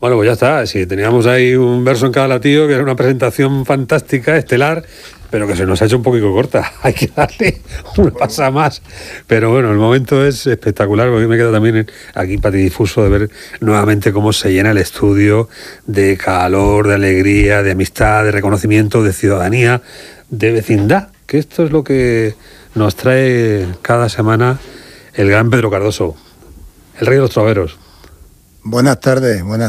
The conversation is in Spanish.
Bueno, pues ya está. Si teníamos ahí un verso en cada latido, que era una presentación fantástica, estelar, pero que se nos ha hecho un poquito corta. Hay que darle un paso más. Pero bueno, el momento es espectacular, porque me queda también aquí patidifuso de ver nuevamente cómo se llena el estudio de calor, de alegría, de amistad, de reconocimiento, de ciudadanía, de vecindad, que esto es lo que nos trae cada semana el gran Pedro Cardoso, el rey de los troveros. Buenas tardes, buenas